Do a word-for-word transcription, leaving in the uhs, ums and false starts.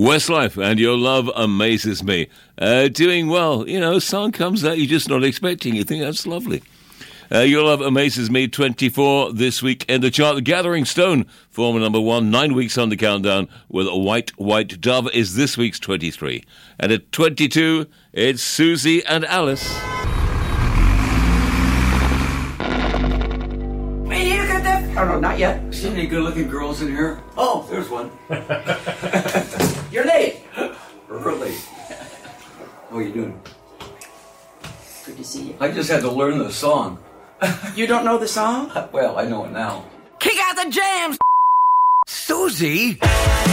Westlife and Your Love Amazes Me. Uh, doing well. You know, song comes out you're just not expecting. You think that's lovely. Uh, Your Love Amazes Me, twenty-four this week in the chart. The Gathering Stone, former number one, nine weeks on the countdown with a White, White Dove is this week's twenty-three. And at twenty-two, it's Susie and Alice. Hey, you got that? Oh, no, not yet. See any good-looking girls in here? Oh, there's one. You're late. Early. How are you doing? Good to see you. I just had to learn the song. You don't know the song? Well, I know it now. Kick out the jams, Susie.